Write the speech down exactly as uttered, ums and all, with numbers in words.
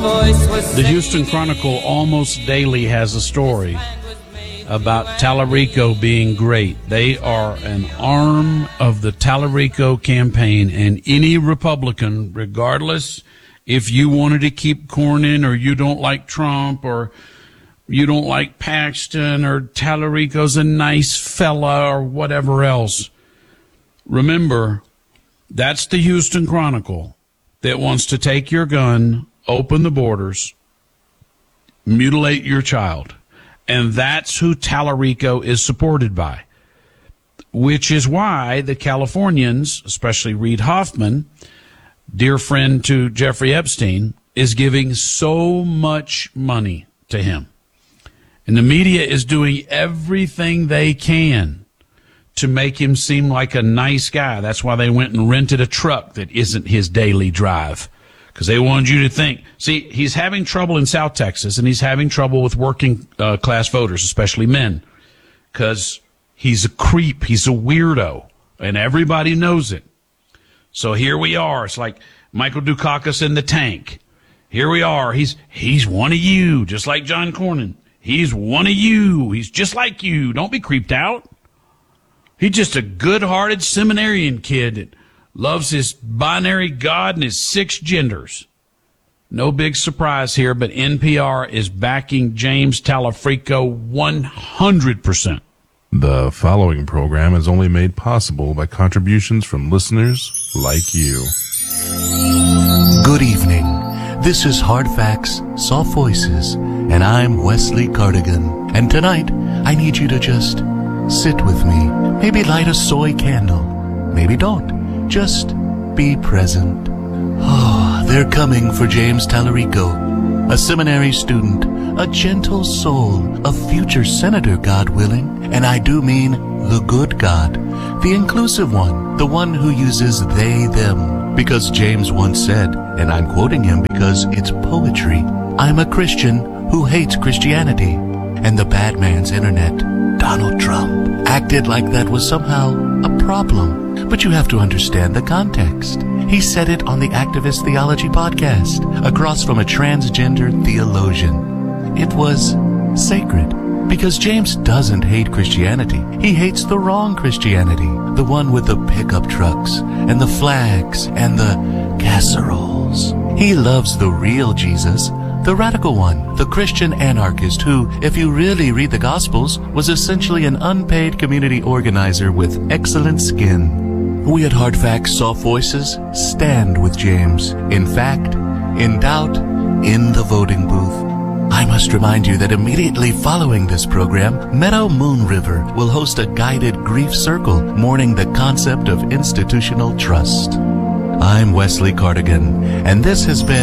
The Houston Chronicle almost daily has a story about Tallarico being great. They are an arm of the Tallarico campaign, and any Republican, regardless if you wanted to keep Cornyn or you don't like Trump or you don't like Paxton or Tallarico's a nice fella or whatever else, remember, that's the Houston Chronicle that wants to take your gun, open the borders, mutilate your child. And that's who Tallarico is supported by, which is why the Californians, especially Reid Hoffman, dear friend to Jeffrey Epstein, is giving so much money to him. And the media is doing everything they can to make him seem like a nice guy. That's why they went and rented a truck that isn't his daily drive, because they wanted you to think. See, he's having trouble in South Texas, and he's having trouble with working uh, class voters, especially men, because he's a creep. He's a weirdo, and everybody knows it. So here we are. It's like Michael Dukakis in the tank. Here we are. He's he's one of you, just like John Cornyn. He's one of you. He's just like you. Don't be creeped out. He's just a good-hearted seminarian kid that loves his binary God and his six genders. No big surprise here, but N P R is backing James Tallarico one hundred percent. The following program is only made possible by contributions from listeners like you. Good evening. This is Hard Facts, Soft Voices, and I'm Wesley Cardigan. And tonight, I need you to just sit with me. Maybe light a soy candle. Maybe don't. Just be present. Oh, they're coming for James Tallarico, a seminary student, a gentle soul, a future senator, God willing, and I do mean the good God, the inclusive one, the one who uses they, them, because James once said, and I'm quoting him because it's poetry, I'm a Christian who hates Christianity, and the bad man's internet, Donald Trump, acted like that was somehow a problem. But you have to understand the context. He said it on the Activist Theology podcast, across from a transgender theologian. It was sacred, because James doesn't hate Christianity. He hates the wrong Christianity, the one with the pickup trucks, and the flags, and the casseroles. He loves the real Jesus, the radical one, the Christian anarchist who, if you really read the Gospels, was essentially an unpaid community organizer with excellent skin. We at Hard Facts, Soft Voices stand with James. In fact, in doubt, in the voting booth. I must remind you that immediately following this program, Meadow Moon River will host a guided grief circle mourning the concept of institutional trust. I'm Wesley Cardigan, and this has been